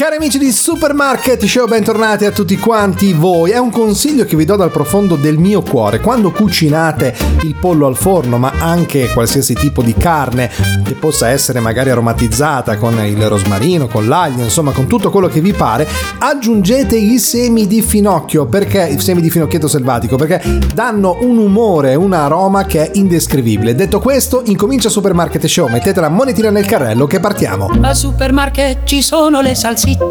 Cari amici di Supermarket Show, bentornati a tutti quanti voi. È un consiglio che vi do dal profondo del mio cuore. Quando cucinate il pollo al forno, ma anche qualsiasi tipo di carne che possa essere magari aromatizzata con il rosmarino, con l'aglio, insomma con tutto quello che vi pare, aggiungete i semi di finocchio, perché i semi di finocchietto selvatico, perché danno un umore, un aroma che è indescrivibile. Detto questo, incomincia Supermarket Show. Mettete la monetina nel carrello che partiamo. Al supermarket ci sono le salsine